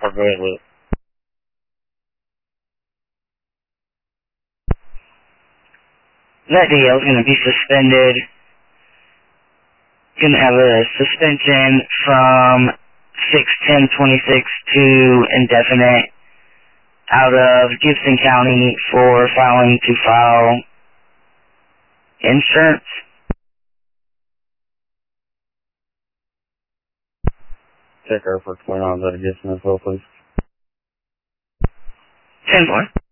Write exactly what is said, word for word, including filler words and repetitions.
Or go ahead with it. That D L is going to be suspended. Going to have a suspension from six ten twenty-six to indefinite out of Gibson County for failing to file insurance. Check our for twenty-nine out of Gibson as well, please. ten four.